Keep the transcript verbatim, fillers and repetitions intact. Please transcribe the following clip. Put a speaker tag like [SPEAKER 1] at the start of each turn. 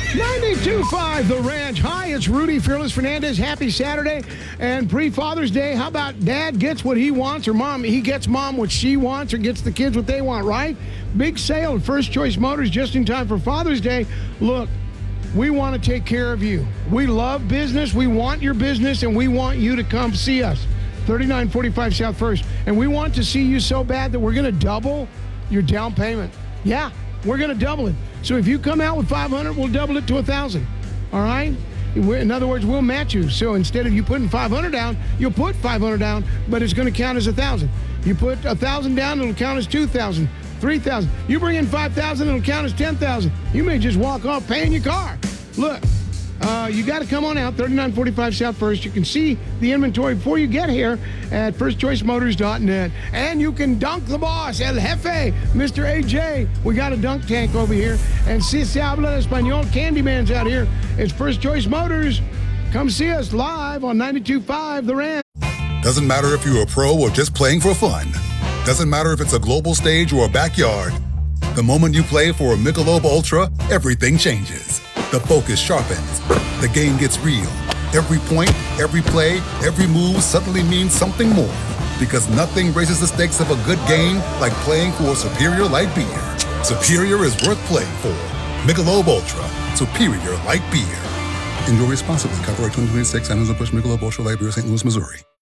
[SPEAKER 1] ninety-two point five The Ranch. Hi, it's Rudy Fearless Fernandez. Happy Saturday and pre-Father's Day. How about dad gets what he wants, or mom, he gets mom what she wants, or gets the kids what they want, right? Big sale at First Choice Motors just in time for Father's Day. Look, we want to take care of you. We love business. We want your business, and we want you to come see us. thirty-nine forty-five South First. And we want to see you so bad that we're going to double your down payment. Yeah, we're going to double it. So if you come out with five hundred, we'll double it to one thousand. All right? In other words, we'll match you. So instead of you putting five hundred down, you'll put five hundred down, but it's going to count as one thousand. You put one thousand down, it'll count as two thousand, three thousand. You bring in five thousand, it'll count as ten thousand. You may just walk off paying your car. Look, uh, you got to come on out, thirty-nine forty-five South First. You can see the inventory before you get here at first choice motors dot net. And you can dunk the boss, El Jefe, Mister A J. We got a dunk tank over here. And si se habla español, Candyman's out here. It's First Choice Motors. Come see us live on ninety-two point five The Ranch.
[SPEAKER 2] Doesn't matter if you're a pro or just playing for fun. Doesn't matter if it's a global stage or a backyard. The moment you play for a Michelob Ultra, everything changes. The focus sharpens. The game gets real. Every point, every play, every move suddenly means something more. Because nothing raises the stakes of a good game like playing for a superior light beer. Superior is worth playing for. Michelob Ultra. Superior light beer. Enjoy responsibly. Copyright twenty twenty-six. Anheuser-Busch Michelob Ultra Light Beer, Saint Louis, Missouri.